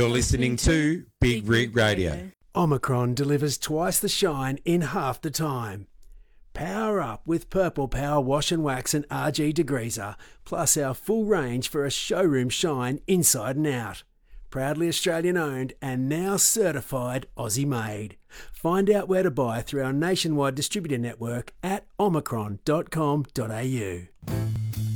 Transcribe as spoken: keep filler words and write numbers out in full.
You're listening to Big Rig Radio. Omicron delivers twice the shine in half the time. Power up with Purple Power Wash and Wax and R G Degreaser, plus our full range for a showroom shine inside and out. Proudly Australian owned and now certified Aussie made. Find out where to buy through our nationwide distributor network at omicron dot com dot a u.